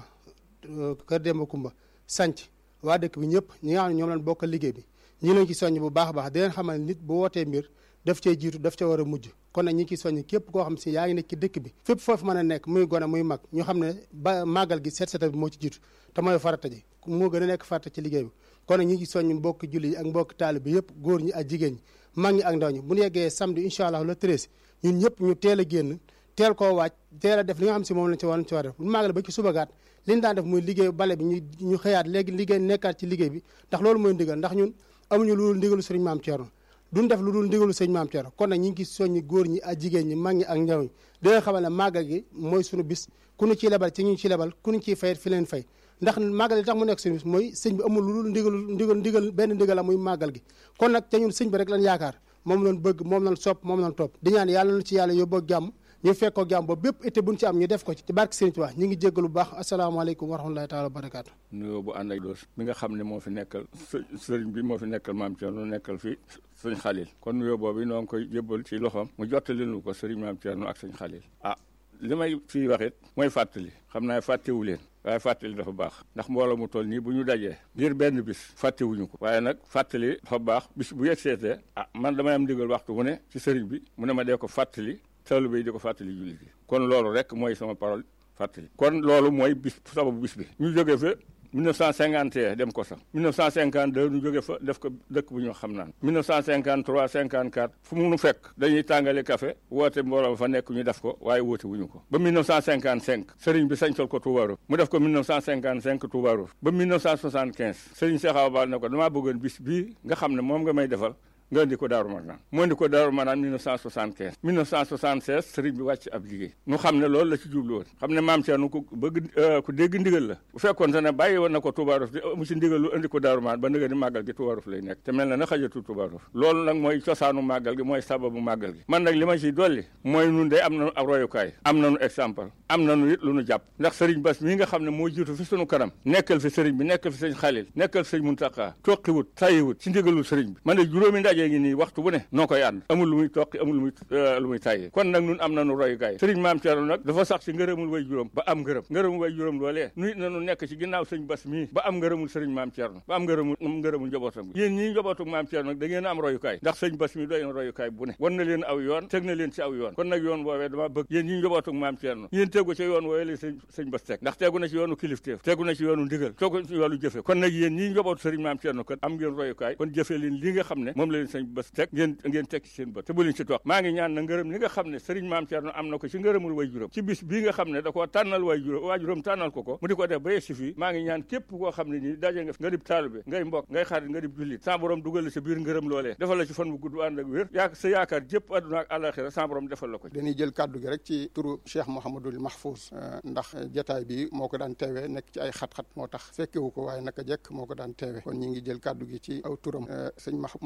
Kër Demba Kumba sanc waa dëkk bi ñëpp ñi nga xam ne ñoom leen bokkal liggéey bi ñi leen ci soññ bu baax a baax di leen xamal nit bu wootee mbir daf cee jiitu daf ca war a mujj kon nag ñi ngi ciy soññ képp koo xam si yaa ngi nekk ci dëkk bi fépp foofu mën a nekk muy gone muy mag ñu xam ne ba màggal gi set setal bi moo ci jiitu te mooy farata ji moo gën a nekk farata ci liggéey bi kon nag ñi ngi soññ mbokki julli yi ak mbokki taalibe bi yëpp góor ñi ak jigéen ñi mag ñi ak ndaw ñi bu ñu yeggee samedi incha allah le treize ñun ñëpp ñu teel a génn teel koo waaj teel a def li nga xam si moom lañ ci war ci war def bu màggal ba ci subagaat li ñu daan def muy liggéey bale bi ñu ñu xëyaat léegi liggéey nekkaat ci liggéey bi ndax loolu mooy ndigal ndax ñun amuñu lu dul ndigalu sëriñ Maam Thierno duñ def lu dul ndigalu sëriñ Maam Thierno kon nag ñi ngi soññi góor ñi ak jigéen ñi mag ñi ak ndaw ñi dina xamal ne màggal gi mooy suñu bis ku ñu ciy lebal ci ñu ci lebal ku ñu ciy fayet fi leen fay ndax màggal yi tax mu nekk suñu bis mooy sëñ bi amul lu dul ndigalu ndigal ndigal benn ndigal la muy màggal gi kon nag te ñun sëñ bi rek lañ yaakaar moom lañ bëgg moom lañ sopp moom lañ topp di ñaan yàlla na ci yàlla yóbboo jàmm ñu fekkoo jàmm ba bépp été buñ ci am ñu def ko ci ci barke Sëriñ Tuubaa ñu ngi jéggalu bu baax asalaamaaleykum wa rahmatulahi taala wa barakaatu nuyoo bu ànd ak doos mi nga xam ne moo fi nekkal sëriñ bi moo fi nekkal Maam Thierno nekkal fi sëñ Xalil kon nuyoo boobu noo ngi koy jébbal ci loxoom mu jottali nu ko sëriñ Maam Thierno ak sëñ Xalil ah li may fii wax it mooy fàttali xam naa fàttewu leen waaye fàttali dafa baax ndax mbooloo mu toll nii bu ñu dajee ngir benn bis fàttewuñu ko waaye nag fàttali dafa baax bis bu yegg seetee ah man damay am ndigal waxtu mu ne ci sëriñ bi mu ne ma dee ko fàttali taalibe yi di ko fàttali jullit yi kon loolu rek mooy sama parole fàttali kon loolu mooy bis sababu bis bi ñu jógee fa mille neuf cent cinquante et un dem ko sax mille neuf cent cinquante deux ñu jógee fa def ko dëkk bu ñu xam naan mille neuf cent cinquante trois cinquante quatre fu mu nu fekk dañuy tàngale café woote mbooloo fa nekk ñu def ko waaye woote wuñu ko ba mille neuf cent cinquante cinq sëriñ bi sañcal ko Touba Roof mu def ko mille neuf cent cinquante cinq Touba Roof ba mille neuf cent soixante quinze sëriñ Cheikh Awa Balla ne ko damaa bëggoon bis bii nga xam ne moom nga may defal nga indi ko Daaru Marnaan mu indi ko Daaru Marnaan mille neuf cent soixante quinze mille neuf cent soixante seize sëriñ bi wàcc ab liggéey ñu xam ne loolu la ci jublu woon xam ne Maam Thierno ku bëgg ku dégg ndigal la bu fekkoon te ne bàyyi woon na ko Touba Roof di mu ci ndigal lu indi ko Daaru Marnaan ba ndigal di màggal gi Touba Roof lay nekk te mel na na xajatu Touba Roof loolu nag mooy cosaanu màggal gi mooy sababu màggal gi man nag li ma ciy dolli mooy nun de am nañu ab royukaay am nañu exemple am nañu it lu nu jàpp ndax sëriñ Bass mii nga xam ne moo jiitu fi sunu kanam nekkal fi sëriñ bi nekkal fi sëñ Xalil nekkal fi sëñ Muntaxa toqiwut tayiwut ci ndigalul sëriñ bi man de juróomi ndaje ngi nii waxtu bu ne noo koy ànd amul lu muy toqi amul lu muy lu muy tàyyee kon nag nun am nañu royukaay sëriñ Maam Thierno nag dafa sax ci ngërëmul way juróom ba am ngërëm ngërëmul way juróom loolee nu it nañu nekk ci ginnaaw sëñ Bass mii ba am ngërëmul sëriñ Maam Thierno ba am ngërëmul am ngërëmul njabootam yéen ñii njabootu Maam Thierno nag da ngeen a am royukaay ndax sëñ Bass mii doy na royukaay bu ne wan na leen aw yoon teg na leen ci aw yoon kon nag yoon woowee dama bëgg yéen ñii njabootu Maam Thierno yéen tegu ci yoon woowee la sëñ sëñ Bass teg ndax tegu na ci yoonu kilifteef tegu na ci yoonu ndigal tegu na ci yoonu jëfe kon nag yéen ñii njabootu sëriñ Maam Thierno kon am ngeen royukaay kon jëfe leen li nga xam ne moom la leen sëñ Bass teg ngeen ngeen teg ci seen bët te bu leen ci toog maa ngi ñaan na ngërëm li nga xam ne sëriñ Maam Thierno am na ko ci ngërëmul way juróom ci bis bii nga xam ne da koo tànnal way juróom waa juróom tànnal ko ko mu di ko def ba yegsi fii maa ngi ñaan képp koo xam ne nii daje nga nga dib taalibe ngay mbokk ngay xarit nga dib jullit sa borom dugal la sa biir ngërëm loolee defal la ci fan bu gudd ànd ak wér yaa sa yaakaar jëpp àdduna ak àllaxira sa borom defal la ko dañuy jël kàddu gi rek ci turu Cheikh Mouhamadoul Mahfouz ndax jataay bi moo ko daan teewee nekk ci ay xat-xat moo tax fekkewu ko waaye naka jekk moo ko daan teewee kon ñi ngi jël kàddu gi ci aw turam sëñ Mouhamadoul Mahfouz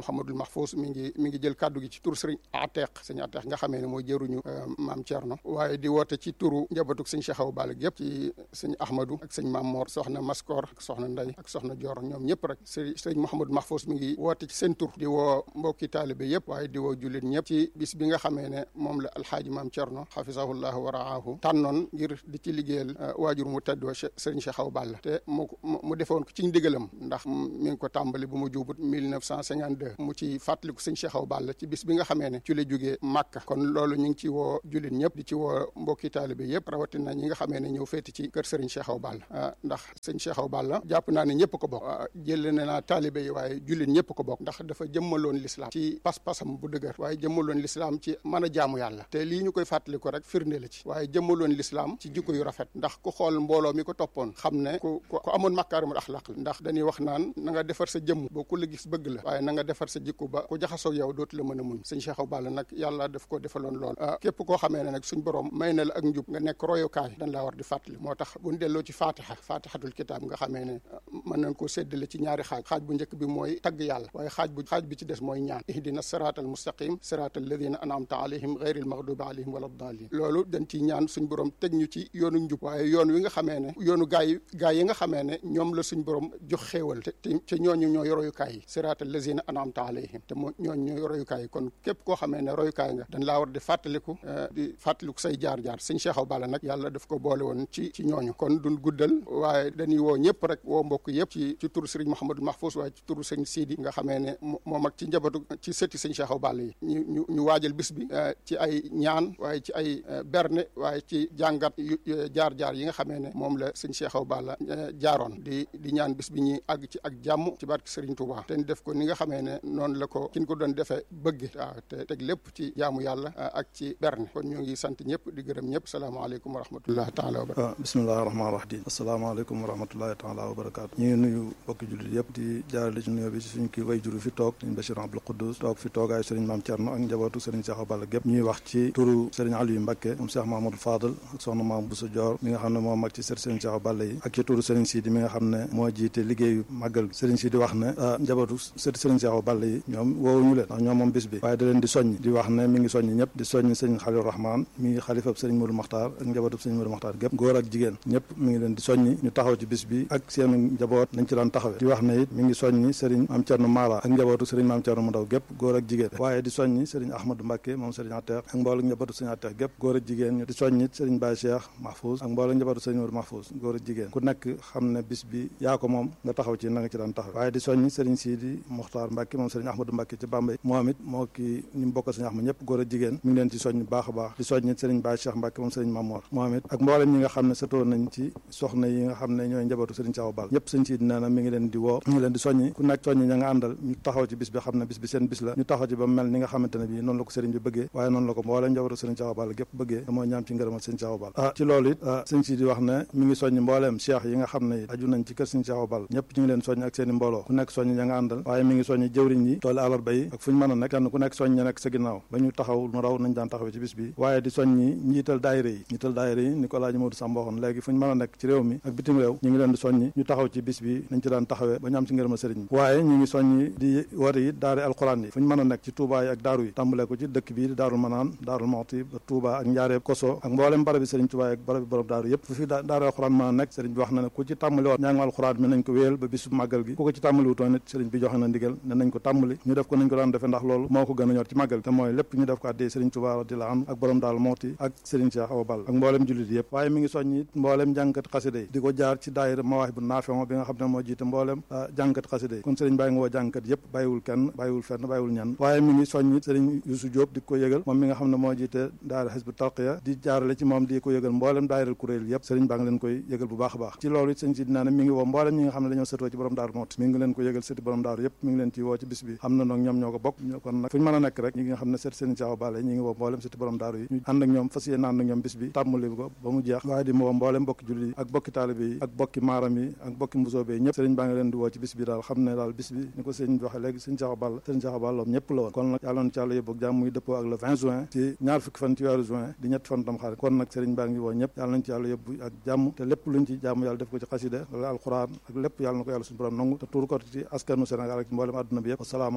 Mahfous mi ngi mi ngi jël kàddu gi ci tur sëriñ Ateq sëriñ Ateq nga xamee ne mooy jëruñu maam Thierno waaye di woote ci turu njabootug sëñ Cheikh Awa Balla yëpp ci sëñ Ahmadou ak sëñ Maam Mor soxna Maskor ak soxna Ndey ak soxna Dior ñoom ñëpp rek sëriñ sëriñ Mouhamadou Mahfous mi ngi woote ci seen tur di woo mbokki taalibe yëpp waaye di woo jullit ñëpp ci bis bi nga xamee ne moom la alxaaji maam Thierno xafisahullahu wa raahu tànnoon ngir di ci liggéeyal waajur mu tedd wa sëriñ Cheikh Awa Balla te mu mu defoon ko ci ndigalam ndax mi ngi ko tàmbali bu mu juubut mille neuf cent cinquante-deux mu ci fàttaliku sëñ Cheikh Awa Balla ci bis bi nga xamee ne ci la jógee Màkka kon loolu ñu ngi ci woo jullit ñëpp di ci woo mbokki taalibe yëpp rawatina ñi nga xamee ne ñëw féeti ci kër sëriñ Cheikh Awa Balla ndax sëñ Cheikh Awa Balla jàpp naa ne ñëpp ko bokk jël na naa taalibe yi waaye jullit ñëpp ko bokk ndax dafa jëmmaloon lislaam ci pas-pasam bu dëgër waaye jëmmaloon lislaam ci mën a jaamu yàlla te lii ñu koy fàttali ko rek firnde la ci waaye jëmmaloon lislaam ci jikko yu rafet ndax ku xool mbooloo mi ko toppoon xam ne ku ku amoon makaarimul axlaq la ndax dañuy wax naan na nga defar sa jëmm ba ku la gis bëgg la waaye na nga defar sa jikko ba ku jaxasoo yow dootu la mën a muñ sëñ Cheikh Awa Balla nag yàlla daf ko defaloon lool képp koo xamee ne nag suñ borom may na la ak njub nga nekk royukaay dañ laa war di fàttali moo tax buñ delloo ci fatiha fatihatul kitaab nga xamee ne mën nañ koo séddale ci ñaari xaaj xaaj bu njëkk bi mooy tagg yàlla waaye xaaj bu xaaj bi ci des mooy ñaan ihdina siraatal mustaqim siraatal ladina an'amta alayhim ghayril maghdubi alayhim wala daalin loolu dañ ciy ñaan suñ borom teg ñu ci yoonu njub waaye yoon wi nga xamee ne yoonu gaay gaay yi nga xamee ne ñoom la suñ borom jox xéewal te te ñooñu ñooy royukaay yi siraatal ladina an'amta alayhim te moo ñooñu ñooy royukaay yi kon képp koo xamee ne royukaay nga dañ laa war di fàttaliku di fàttaliku say jaar-jaar sëñ Cheikh Awa Balla nag yàlla daf ko boole woon ci ci ñooñu kon duñ guddal waaye dañuy woo ñëpp rek woo mbokk yëpp ci ci turu sëriñ Mouhamadou Mahfous waaye ci turu sëñ Sidi nga xamee ne moom ak ci njabootu ci sëti sëñ Cheikh Awa Balla yi ñu ñu ñu waajal bis bi ci ay ñaan waaye ci ay berne waaye ci jàngat jaar-jaar yi nga xamee ne moom la sëñ Cheikh Awa Balla jaaroon di di ñaan bis bi ñuy àgg ci ak jàmm ci barke Sëriñ Touba te ñu def ko ni nga xamee ne noonu la ko kin ko doon defee bëgg waaw te teg lépp ci jaamu yàlla ak ci berne kon ñoo ngi sant ñëpp di gërëm ñëpp salaamaaleykum wa rahmatullahi taala wa barakatu bismillahi rahmaani rahim asalaamaaleykum wa rahmatullahi taala wa barakatu ñu ngi nuyu bokki jullit yëpp di jaarale ci nuyoo bi ci suñu kii way juru fi toog sëriñ Bachir Abdul Quddus toog fi toogaayu sëriñ Maam Thierno ak njabootu sëriñ Cheikh Awa Balla gépp ñuy wax ci turu sëriñ Aliou Mbacké moom Cheikh Mahamadou Fadal ak soxna Maam Bousso Dior mi nga xam ne moo mag ci sëriñ Cheikh Awa Balla yi ak ci turu sëriñ Sidi mi nga xam ne moo jiite liggéeyu màggal gi sëriñ Sidi wax ne njabootu sëriñ Cheikh Awa Balla yi ñoom woowuñu leen ndax ñoom moom bis bi waaye da leen di soññ di wax ne mi ngi soññ ñëpp di soññ sëriñ Khalil Rahman mi ngi xalifab sëriñ Modou Makhtar ak njabootu sëriñ Modou Makhtar gépp góor ak jigéen ñëpp mi ngi leen di soññi ñu taxaw ci bis bi ak seen njaboot nañ ci daan taxawe di wax ne it mi ngi soññi sëriñ Maam Thierno Mara ak njabootu sëriñ Maam Thierno mu ndaw gépp góor ak jigéen waaye di soññi sëriñ Ahmadou Mbacké moom sëriñ Ateq ak mbooloo njabootu sëriñ Ateq gépp góor ak jigéen ñu di soññi sëriñ Baye Cheikh Mahfous ak mbooloo njabootu sëriñ Modou Mahfous góor ak jigéen ku nekk xam ne bis bi yaa ko moom nga taxaw ci na nga ci daan taxawe waaye di soññi sëriñ Sidi Mokhtar Mbacké moom sëriñ Ahmadou Mbacké ci Bambey moom it moo ki ñu mu bokkal sëriñ Ahmad ñëpp góor ak jigéen mi ngi leen ci soññ baax a baax di soññi sëriñ Baye Cheikh Mbacké moom sëriñ Mamor moom it ak mboolem ñi nga xam ne sëtoon nañ ci soxna yi nga xam ne ñooy njabootu sëriñ Cheikh Awa Balla ñëpp sëriñ Sidi nee na mi ngi leen di woo mi ngi leen di soññi ku nekk soññi ña nga àndal ñu taxaw ci bis bi xam ne bis bi seen bis la ñu taxaw ci ba mel ni nga xamante ne bii noonu la ko sëriñ bi bëggee waaye noonu la ko mboolem njabootu sëriñ Cheikh Awa Balla gépp bëggee te mooy ñaam ci ngërëmal sëriñ Cheikh Awa Balla ah ci loolu it sëriñ Sidi wax ne mi ngi soññ mbooleem cheikh yi nga xam ne aju nañ ci kër sëriñ Cheikh Awa Balla ñëpp ñu ngi leen soññ ak seen i mbooloo ku nekk soññ ña nga àndal waaye mi ngi soññ jëwriñ yi tooli àllarba yi ak fu ñu mën a nekk kenn ku nekk soññ ña nekk sa ginnaaw ba ñu taxaw nu raw nañ daan taxawee ci bis bi waaye di soññi njiital daayira yi njiital daayira yi ni ko Alaaji Modou Samb waxoon léegi fu ñu mën a nekk ci réew mi ak bitim réew ñu ngi leen di soññi ñu taxaw ci bis bi nañ ci daan taxawee ba ñu am ci ngërëmal sëriñ bi waaye ñu ngi soññi di woote yi daari alquran yi fu ñu mën a nekk ci Touba yi ak daaru yi tàmbalee ko ci dëkk bii di Daarul Manaan Daarul Moxti ba Touba ak Njaareeb Koso ak mboolem barabi sëriñ Touba ak barabi borom daaru yëpp fu fi daari alquran mën a nekk sëriñ bi wax na ne ku ci tàmbali woon njàngum alquran mi nañ ko wéyal ba bisu màggal gi ku ko ci tàmbali wutoon it sëriñ bi joxe na ndigal ne nañ ko tàmbali ñu def ko nañ ko daan defee ndax loolu moo ko gën a ñor ci màggal gi te mooy lépp ñu def ko addee sëriñ Touba radiyallahu anhu ak borom Daarul Moxti ak sëriñ Cheikh Awa Balla ak mboolem jullit yëpp waaye mi ngi soññi mboolem jàngkat xasida yi di ko jaar ci daayira Mawaahibu Naafi'u bi nga xam ne moo jiite mboolem jàngkat xasida yi kon sëriñ bàyyi nga woo jàngkat yëpp bàyyiwul kenn bàyyiwul fenn bàyyiwul ñenn waaye mi ngi soññi sëriñ Youssou Diop di ko yëgal moom mi nga xam ne moo jiite daayira Hizbut Tarqiyyah di jaarale ci moom di ko yëgal mboolem daayira kuréel yëpp sëriñ baa ngi leen koy yëgal bu baax a baax ci loolu it sëriñ si dinaa ne mi ngi woo mboolem ñi nga xam ne dañoo sëtoo ci borom daaru Muxti mi ngi leen ko yëgal sëti borom daaru yëpp mi ngi leen ci woo ci bis bi xam na nag ñoom ñoo ko bokk kon nag fu ñu mën a nekk rek ñi nga xam ne sëti sëriñ Cheikh Awa Balla ñi ngi woo mboolem sëti borom daaru yi ñu ànd ak ñoom fas yéene ànd ak ñoom bis bi tàmmali ko ba mu jeex waaye di woo mboolem bokki julli yi ak bokki taalibe yi ak bokki maaram yi ak bokki mbusoobe yi ñëpp sëriñ baa ngi leen di woo ci bis bi daal xam ne daal bis bi ni ko sëriñ bi waxee léegi sëriñ Cheikh Awa Balla sëriñ Cheikh Awa Balla ñëpp la woon kon nag yàlla na ci yàlla yóbbu ak jàmm muy dëppoo ak le vingt juin ci ñaar fukki fan ci weeru juin di ñetti fan tam xarit kon nag sëriñ baa ngi woo ñëpp yàlla nañ ci yàlla yóbbu ak jàmm te lépp luñ ci jàmm yàlla def ko ci xasida wala alquran ak lépp yàlla na ko yàlla suñu borom nangu te tuur ko ci askanu Sénégal ak mboolem àdduna bi yëpp asalaamaaleykum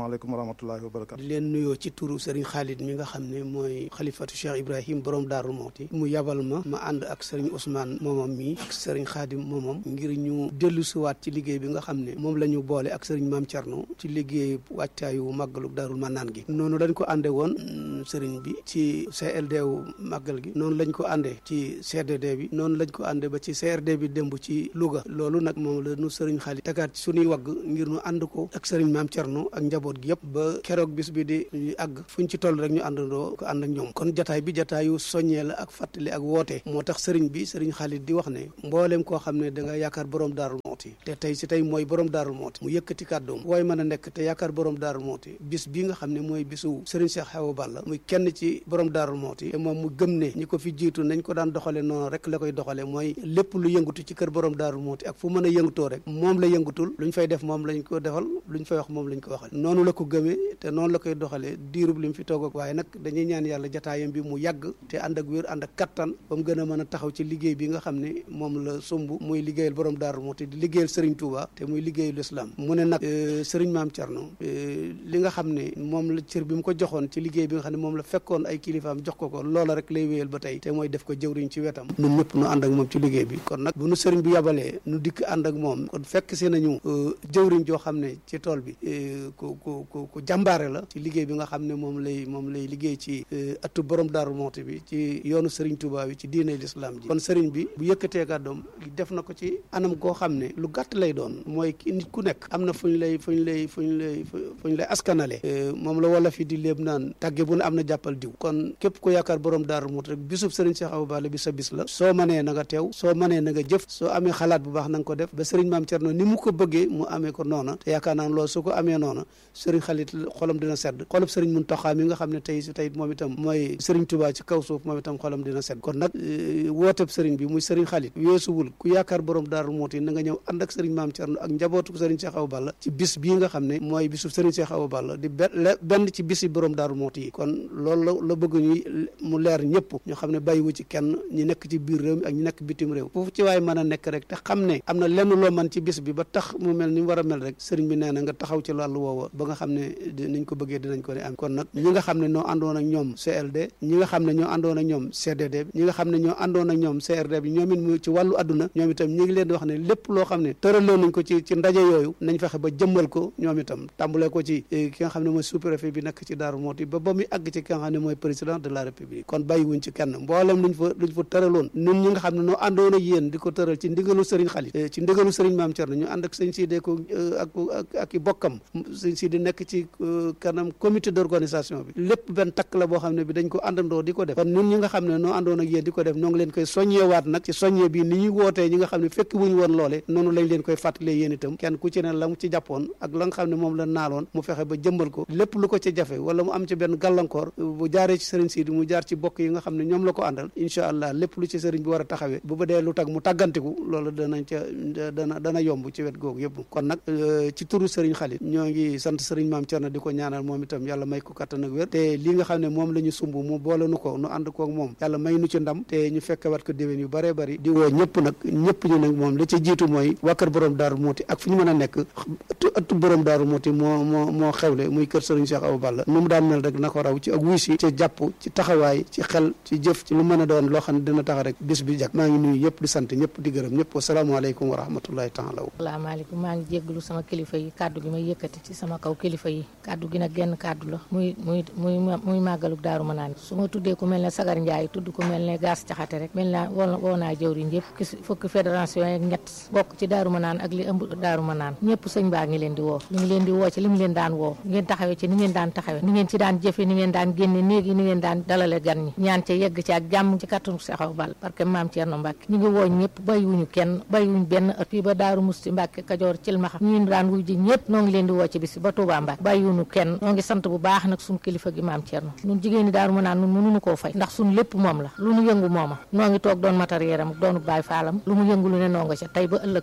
wasalaamaaleykum wa rahmatullahi wa barakatu. di leen nuyoo ci turu Serigne Khalid mi nga xam ne mooy xalifatu Cheikh Ibrahim borom Daaru Muxti mu yabal ma ma ànd ak Serigne Ousmane moomam mi ak Serigne Khadim moomam ngir ñu dellu siwaat ci liggéey bi nga xam ne moom la ñu boole ak Serigne Mame Thierno ci liggéey wàccaayu màggalu Daarul Manaan gi noonu lañ ko ànde woon Serigne bi ci C L D wu màggal gi noonu lañ ko àndee ci C D D bi noonu lañ ko àndee ba ci C R D bi démb ci Louga loolu nag moom la nu Serigne Khalid tegaat ci suñuy wagg ngir ñu ànd ko ak Serigne Mame Thierno ak njaboot gi yëpp ba keroog bis bi di àgg fuñ ci toll rek ñu àndandoo ko ànd ak ñoom kon jataay bi jataayu soññee la ak fàttali ak woote moo tax Serigne bi Serigne Khalid di wax ne mbooleem koo xam ne da nga yaakaar borom Daaru Muxti te tey si tey mooy borom Daaru Muxti mu yëkkati kàddoom wooy mën a nekk te yaakaar borom Daaru Muxti bis bi nga xam ne mooy bisu Serigne Cheikh Awa Balla muy kenn ci borom Daaru Muxti te moom mu gëm ne ñi ko fi jiitu nañ ko daan doxale noonu rek la koy doxale mooy lépp lu yëngatu ci kër borom Daaru Muxti ak fu mën a yëngutoo rek moom la yëngutul luñ fay def moom lañ ko defal luñ fay wax moom lañ ko waxal noonu la ko gëmee te noonu la koy doxalee diirub li mu fi toog ak waaye nag dañuy ñaan yàlla jataayam bi mu yàgg te ànd ak wér ànd ak kattan ba mu gën a mën a taxaw ci liggéey bi nga xam ne moom la sumb muy liggéeyal borom Daaru Muxti di liggéeyal Serigne Touba te muy liggéeyal islam mu ne nag Serigne Mame Thierno li nga xam ne moom la cër bi mu ko joxoon ci liggéey bi nga xam ne moom la fekkoon ay kilifaam jox ko ko loola rek lay wéyal ba tey te mooy def ko jëwriñ ci wetam ñun ñëpp nu ànd ak moom ci liggéey bi kon nag bu nu Serigne bi yabalee nu dikk ànd ak moom kon fekk si nañu jëwriñ joo xam ne ci tool bi ku ku ku ku jàmbaare la ci liggéey bi nga xam ne moom lay moom lay liggéey ci atu borom Daaru Muxti bi ci yoonu Serigne Touba bi ci diine l'islam ji kon Serigne bi bu yëkkatee kàddoom def na ko ci anam koo xam ne lu gàtt lay doon mooy nit ku nekk am na fu ñu lay fu ñu lay fu ñu lay fu ñu lay askanale moom la wala fi di léeb naan tàgge bu ne am na jàppal diw kon képp ku yaakaar borom Daaru Muxti rek bisub Serigne Cheikh Awa Balla bi sa bis la soo mënee na nga teew soo mënee na nga jëf soo amee xalaat bu baax na nga ko def ba Serigne Mame Thierno ni mu ko bëggee mu amee ko noona te yaakaar naa loolu su ko amee noona Serigne Khalid xolam dina sedd xolub Serigne Mountakha mi nga xam ne tey si tey moom itam mooy Serigne Touba ci kaw suuf moom itam xolam dina sedd kon nag wooteb Serigne bi muy Serigne Khalid weesuwul ku yaakaar borom Daaru Muxti na nga ñëw ànd ak Serigne Mame Thierno ak njabootu Serigne Cheikh Awa Balla ci bis bii nga xam ne mooy bisu Serigne Cheikh Awa Balla di benn ci bisi borom Daaru Muxti yi kon loolu la la bëgg ñuy mu leer ñëpp ñu xam ne bàyyiwu ci kenn ñi nekk ci biir réew mi ak ñi nekk bitim réew foofu ci waay mën a nekk rek te xam ne am na lenn loo mën ci bis bi ba tax mu mel ni mu war a mel rek Serigne bi nee na nga taxaw ci wàllu woowa ba nga xam ne niñ ko bëggee dinañ ko ne am kon nag ñi nga xam ne ñoo àndoon ak ñoom C L D ñi nga xam ne ñoo àndoon ak ñoom C D D bi ñi nga xam ne ñoo àndoon ak ñoom C R D bi ñoom it mu ci wàllu adduna ñoom itam ñi ngi leen di wax ne lépp loo xam ne tëraloon nañ ko ci ci ndaje yooyu nañ fexe ba jëmmal ko ñoom itam tàmbalee ko ci ki nga xam ne mooy sous-préfet bi nekk ci Daaru Muxti ba ba muy àgg ci ki nga xam ne mooy président de la république kon bàyyiwuñ ci kenn mboolem luñ fa luñ fa tëraloon ñun ñi nga xam ne noo àndoon ak yéen di ko tëral ci ndigalu Serigne Khalid ci ndigalu Serigne Mame Thierno ñu ànd ak sëñ Sidé ko ak ak ak i bokkam sëñ Sidé nekk ci kanam comité d'organisation bi lépp benn takk la boo xam ne bi dañ ko àndandoo di ko def kon ñun ñi nga xam ne noo àndoon ak yéen di ko def noo ngi leen koy soññewaat nag ci soññe bi ni ñuy wootee ñi nga xam ne fekk wuñu woon loole noonu lañ leen koy fàttalee yéen itam kenn ku ci ne la mu ci jàppoon ak la nga xam ne moom la naaloon mu fexe ba jëmbal ko lépp lu ko ci jafe wala mu am ci benn gàllankoor bu jaaree ci Serigne Sidi mu jaar ci bokk yi nga xam ne ñoom la ko àndal incha allah lépp lu ci Serigne bi war a taxawee bu ba dee lu tag mu tàggantiku loolu danañ ca dana dana yomb ci wet googu yëpp kon nag ci turu Serigne Khalid ñoo ngi sant Serigne Mame Thierno di ko ñaanal moom itam yàlla may ko kattan ak wér te li nga xam ne moom la ñu sumb mu boole nu ko nu ànd koog moom yàlla may nu ci ndam te ñu fekkewaat ko déwén yu bëree bëri di woo ñëpp nag ñëpp ñu nag moom li ci jiitu mooy waa kër borom Daaru Muxti ak fu ñu mën a nekk ëttu borom Daaru Muxti moo moo moo xewle muy kër Serigne Cheikh Awa Balla nu mu daan mel rek na ko raw ci ak wuy si ci jàpp ci taxawaay ci xel ci jëf ci lu mën a doon loo xam ne dina tax rek bis bi jag maa ngi nuyu ñëpp di sant ñëpp di gërëm ñëpp wasalaamaaleykum wa rahmatullahi taala asalaamaaleykum maa ngi jégglu sama kilifa yi kàddu gi may yëkkati ci sama kaw kilifa yi kàddu gi nag genn kàddu la muy muy muy muy màggaluk Daaru Manaan su ma tuddee ku mel ne Sagar Ndiaye tudd ku mel ne Gaas Caxate rek mel naa woo woo naa jëwriñ yëpp ki fukki fédération ak ñett bokk ci Daaru Manaan ak li ëmb Daaru Manaan ñëpp sëñ baa ngi leen di woo ñu ngi leen di woo ci li mu leen daan woo ngeen taxawee ci ni ngeen daan taxawee ni ngeen ci daan jëfe ni ngeen daan génne néeg yi ni ngeen daan dalale gan ñi ñaan ca yegg ci ak jàmm ci kattanu Cheikh Awa Balla parce que Mame Thierno Mbacke ñu ngi woo ñëpp bàyyiwuñu kenn bàyyiwuñu benn ëtt fii ba Daaru Musti Mbacke Kajoor Cilmaxa ñu daan wuy ji ñëpp noo ngi leen di woo ci bis ba Touba Mbacke bàyyiwuñu kenn noo ngi sant bu baax nag suñu kilifa gi Mame Thierno ñun jigéen ñi Daaru Manaan ñun mënuñu koo fay ndax suñu lépp moom la lu ñu yëngu mooma noo ngi toog doon matériel am doonu baay faalam lu mu yëngu lu ne noo nga ca tey ba ëllëg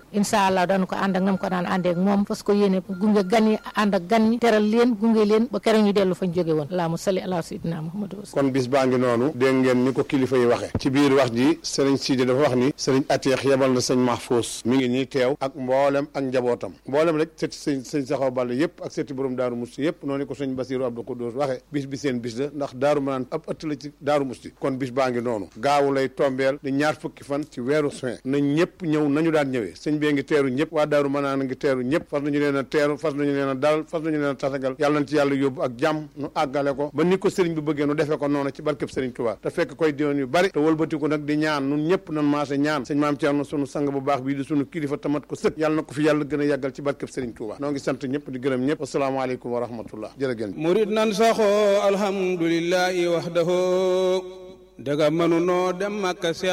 incha allah dañu ko ànd ak nam ko daan àndee ak moom parce que yéene gunge gan yi ànd ak gan ñi teral leen gunge leen ba keroog ñu dellu fañ jóge woon allahumma salli ala sayyidina Muhammad. kon bis baa ngi noonu dégg ngeen ni ko kilifa yi waxe ci biir wax ji sëriñ Sidi dafa wax ni sëriñ Ateex yebal na sëñ Mahfous mi ngi nii teew ak mboolem ak njabootam mboolem rek sëti sëñ sëñ Saxaw Balla yëpp ak sëti borom Daaru Musti yëpp noonu ko sëñ Basiru Abdou Khoudoss waxe bis bi seen bis la ndax Daaru Manaan ab ëtt la ci Daaru Musti kon bis baa ngi noonu gaawu lay tombeel di ñaar fukki fan ci weeru juin nañ ñëpp ñëw nañu daan ñëwee sëñ bee ngi teeru ñëpp waa Daaru Manaan a ngi teeru ñëpp fas nañu leen a teeru fas nañu leen a dalal fas nañu leen a tasagal yàlla na ci yàlla yóbbu ak jàmm nu àggale ko ba ni ko sëriñ bi bëggee nu defee ko noonu ci barkeb sëriñ Tuubaa te fekk koy diwoon yu bari te wëlbatiku nag di ñaan nun ñëpp nan maase ñaan sëñ Maam Cerno sunu sang bu baax bii di sunu kilifa tamat ko sëkk yàlla na ko fi yàlla gën a yàggal ci barkeb sëriñ Tuubaa noo ngi sant ñëpp di gërëm ñëpp asalaamaaleykum wa rahmatullah jërëgéen murid nan saxoo alhamdulillahi wahdahu daga mënu noo dem Makka